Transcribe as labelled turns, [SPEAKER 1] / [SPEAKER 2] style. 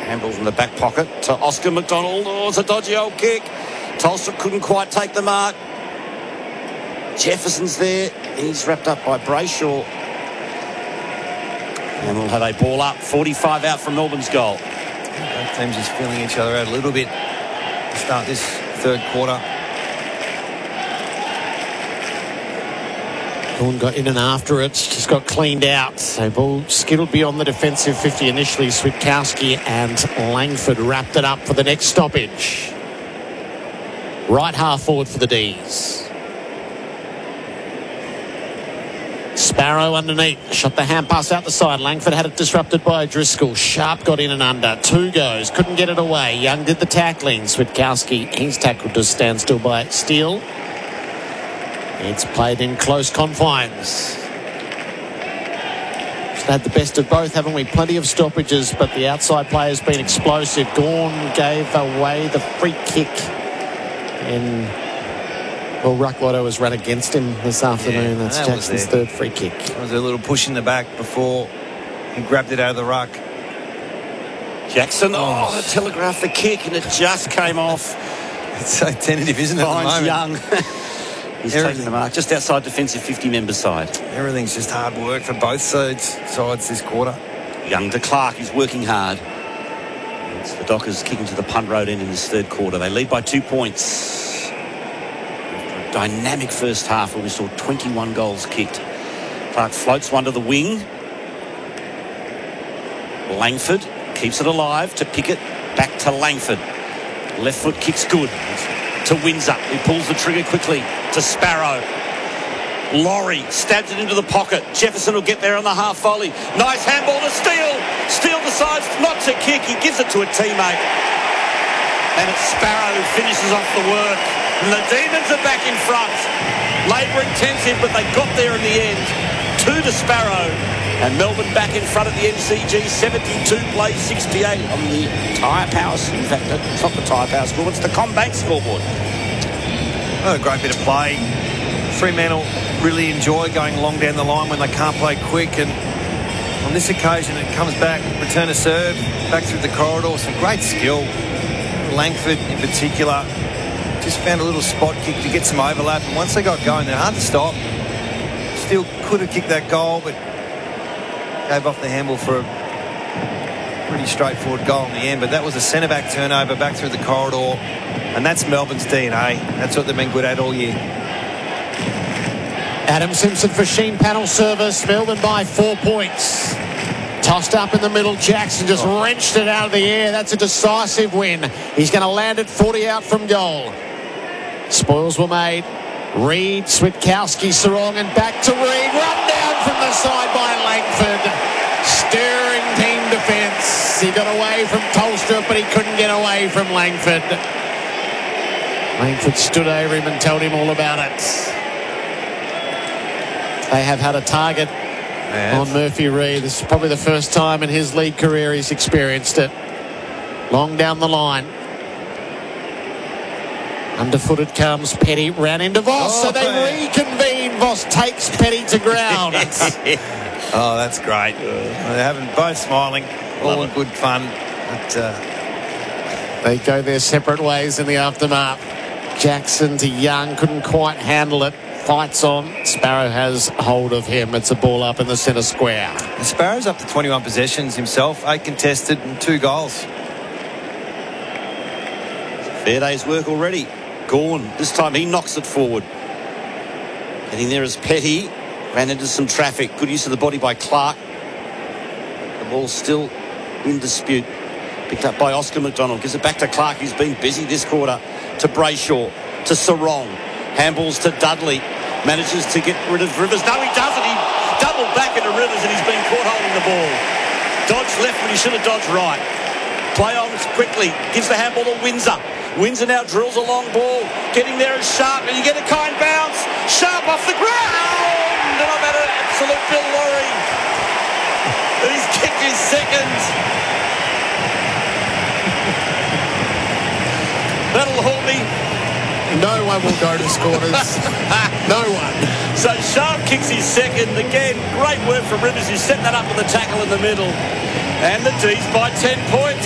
[SPEAKER 1] Handles in the back pocket to Oscar McDonald. Oh, it's a dodgy old kick. Tolstrup couldn't quite take the mark. Jefferson's there. He's wrapped up by Brayshaw. And we'll have a ball up. 45 out from Melbourne's goal.
[SPEAKER 2] Both teams just feeling each other out a little bit to start this third quarter.
[SPEAKER 3] Gawn got in and after it, just got cleaned out. So ball skittled beyond the defensive 50 initially. Switkowski and Langford wrapped it up for the next stoppage. Right half forward for the D's. Sparrow underneath, shot the hand pass out the side. Langford had it disrupted by Driscoll. Sharp got in and under. 2 goes, couldn't get it away. Young did the tackling. Switkowski, he's tackled to stand still by Steele. It's played in close confines. We've had the best of both, haven't we? Plenty of stoppages, but the outside play has been explosive. Gawn gave away the free kick. And, well, Rucklotto has run against him this afternoon. That's Jackson's third free kick.
[SPEAKER 2] There was a little push in the back before he grabbed it out of the ruck.
[SPEAKER 1] Jackson, telegraphed the kick, and it just came off.
[SPEAKER 2] It's so tentative, isn't it, at the moment?
[SPEAKER 1] Young. He's taking the mark just outside defensive 50 member side.
[SPEAKER 2] Everything's just hard work for both sides this quarter.
[SPEAKER 1] Young to Clark, he's working hard. It's the Dockers kicking to the punt road end in this third quarter. They lead by 2 points. After a dynamic first half where we saw 21 goals kicked. Clark floats one to the wing. Langford keeps it alive to Pickett. Back to Langford. Left foot kicks good. To Windsor, who pulls the trigger quickly to Sparrow. Laurie stabs it into the pocket. Jefferson will get there on the half volley. Nice handball to Steele. Steele decides not to kick. He gives it to a teammate. And it's Sparrow who finishes off the work. And the Demons are back in front. Labour intensive, but they got there in the end. 2 to Sparrow. And Melbourne back in front at the MCG. 72 plays 68 on the Tyre Power. In fact, it's not the Tyre Power scoreboard, it's the CommBank scoreboard.
[SPEAKER 2] Oh, a great bit of play. Fremantle really enjoy going long down the line when they can't play quick. And on this occasion, it comes back, return a serve, back through the corridor. Some great skill. Langford, in particular, just found a little spot kick to get some overlap. And once they got going, they're hard to stop. Still could have kicked that goal, but gave off the handle for a pretty straightforward goal in the end. But that was a centre-back turnover back through the corridor. And that's Melbourne's DNA. That's what they've been good at all year.
[SPEAKER 3] Adam Simpson for Sheen panel service. Melbourne by 4 points. Tossed up in the middle. Jackson just wrenched it out of the air. That's a decisive win. He's going to land it 40 out from goal. Spoils were made. Reid, Switkowski, Sarong, and back to Reid. Run down from the side by Langford. Stirring team defence. He got away from Tolstrup, but he couldn't get away from Langford. Langford stood over him and told him all about it. They have had a target on Murphy Reid. This is probably the first time in his league career he's experienced it. Long down the line. Underfoot it comes. Petty ran into Voss, so they reconvene. Voss takes Petty to ground.
[SPEAKER 2] Oh, that's great. They're having both smiling, all in good fun. But,
[SPEAKER 3] they go their separate ways in the aftermath. Jackson to Young, couldn't quite handle it. Fights on. Sparrow has hold of him. It's a ball up in the centre square.
[SPEAKER 2] Sparrow's up to 21 possessions himself, 8 contested and 2 goals.
[SPEAKER 1] Fair day's work already. Gawn, this time he knocks it forward. Getting there is Petty. Ran into some traffic. Good use of the body by Clark. The ball's still in dispute. Picked up by Oscar McDonald. Gives it back to Clark, who's been busy this quarter. To Brayshaw. To Sarong. Handballs to Dudley. Manages to get rid of Rivers. No, he doesn't. He doubled back into Rivers and he's been caught holding the ball. Dodged left when he should have dodged right. Play on quickly. Gives the handball to Windsor. Windsor now drills a long ball. Getting there is Sharp. And you get a kind bounce. Sharp off the ground. And I've had an absolute Bill Laurie. And he's kicked his second. That'll hold me.
[SPEAKER 3] No one will go to scorers. No one.
[SPEAKER 1] So Sharp kicks his second. Again, great work from Rivers, who set that up with a tackle in the middle. And the D's by 10 points.